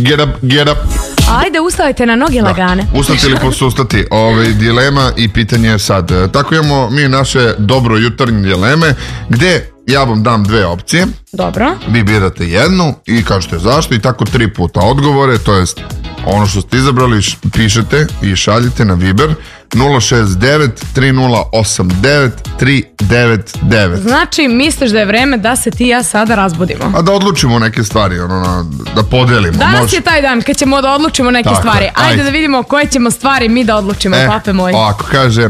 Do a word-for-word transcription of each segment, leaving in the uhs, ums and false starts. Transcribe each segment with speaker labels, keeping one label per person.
Speaker 1: Get up, get up.
Speaker 2: Ajde, ustavite na noge lagane.
Speaker 1: Da, ustati ili posustati. Ove, dilema i pitanje je sad. E, tako imamo mi naše dobro jutarnje dileme, gde ja vam dam dve opcije.
Speaker 2: Dobro.
Speaker 1: Vi birate jednu i kažete zašto i tako tri puta odgovore, to jest ono što ste izabrali pišete i šaljite na Viber nula šest devet tri nula osam devet tri devet devet.
Speaker 2: Znači, misliš da je vreme da se ti i ja sada razbudimo?
Speaker 1: A da odlučimo neke stvari, ono, na, da podelimo.
Speaker 2: Danas
Speaker 1: Može...
Speaker 2: je taj dan kad ćemo da odlučimo neke
Speaker 1: tako,
Speaker 2: stvari. Ajde,
Speaker 1: ajde
Speaker 2: da vidimo koje ćemo stvari mi da odlučimo,
Speaker 1: e,
Speaker 2: pape moji.
Speaker 1: Ovako, kaže, uh,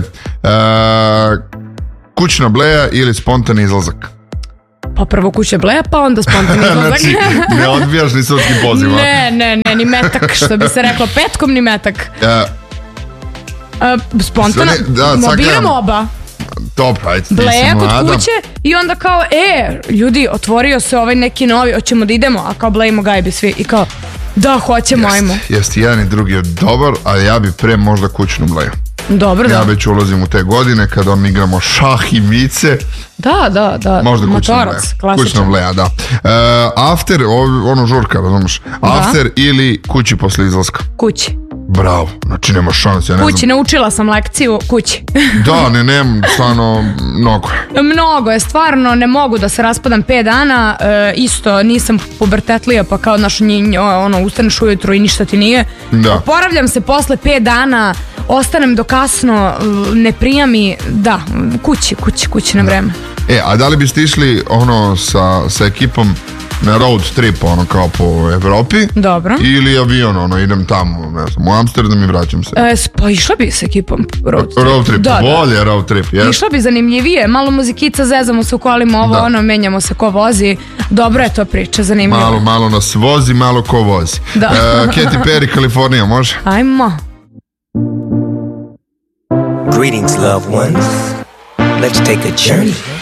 Speaker 1: kućna bleja ili spontani izlazak?
Speaker 2: Pa prvo kuće bleja, pa onda spontani izlazak.
Speaker 1: Znači, ne odbijaš ni sudski poziv.
Speaker 2: Ne, ne, ne, ni metak, što bi se reklo, petkom ni metak.
Speaker 1: Uh,
Speaker 2: uh, spontana,
Speaker 1: da,
Speaker 2: biramo oba.
Speaker 1: Dobro, ajde.
Speaker 2: Bleja kod kuće i onda kao, e, ljudi, otvorio se ovaj neki novi, hoćemo da idemo, a kao blejimo gajbi svi i kao, da, hoćemo,
Speaker 1: jest,
Speaker 2: ajmo.
Speaker 1: Jeste, jedan i drugi je dobar, ali ja bi pre možda kućnu bleju.
Speaker 2: Dobro, da.
Speaker 1: Ja već ulazim u te godine kada on igramo šah i mice.
Speaker 2: Da, da, da.
Speaker 1: Možda kućna bleja.
Speaker 2: Klasičan.
Speaker 1: Kućna bleja, da. Uh, after, ono žurka, razumiješ? After ili kući posle izlaska?
Speaker 2: Kući.
Speaker 1: Bravo, znači nema šanse, ja ne
Speaker 2: kući,
Speaker 1: znam.
Speaker 2: naučila sam lekciju, kući.
Speaker 1: Da, ne, nemam, stvarno, mnogo.
Speaker 2: Mnogo je, stvarno, ne mogu da se raspadam pet dana, e, isto nisam pubertetlija, pa kao naš njinj, ono, ustaneš ujutru i ništa ti nije.
Speaker 1: Da.
Speaker 2: Oporavljam se posle pet dana, ostanem do kasno, ne prijami, da, kući, kući, kući na vreme.
Speaker 1: E, a da li biste išli, ono, sa, sa ekipom na road trip, ono, kao po Evropi?
Speaker 2: Dobro.
Speaker 1: Ili avion, ono, idem tamo, ne znam, u Amsterdam i vraćam se.
Speaker 2: E, pa išla bi s ekipom road trip.
Speaker 1: Road trip,
Speaker 2: da,
Speaker 1: bolje
Speaker 2: da.
Speaker 1: road trip, jes?
Speaker 2: Išla bi zanimljivije, malo muzikica, zezamo se u kolima, ovo, da. ono, menjamo se ko vozi. Dobro je to priča, zanimljivo.
Speaker 1: Malo, malo nas vozi, malo ko vozi.
Speaker 2: Da.
Speaker 1: Uh, Katy Perry, Kalifornija, može?
Speaker 2: Ajmo.
Speaker 3: Greetings, loved ones. Let's take a journey.